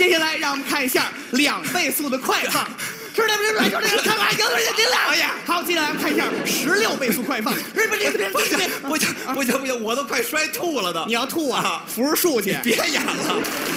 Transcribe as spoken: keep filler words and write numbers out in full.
接下来让我们看一下两倍速的快放。知道不知道？知道知道，看看，有点点亮。哎呀，好，接下来我们看一下十六倍速快放。不是不是不是不行不行不行不行，我都快摔吐了都。你要吐啊？扶着树去，别演了。